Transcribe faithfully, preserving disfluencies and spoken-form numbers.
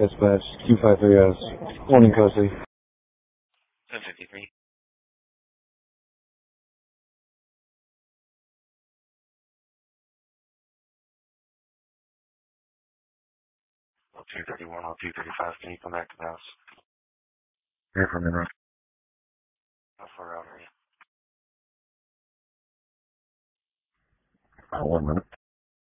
Dispatch, Q five three S. Morning, Cozy. ten fifty-three. Oh, two thirty-one, oh, two thirty-five. Can you come back to the house? Here for a minute. How far out are you? Oh, one minute.